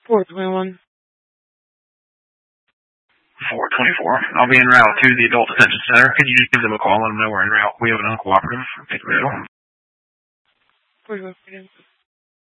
421. 424. I'll be en route to the Adult Detention Center. Can you just give them a call and let them know we're en route? We have an uncooperative. 41.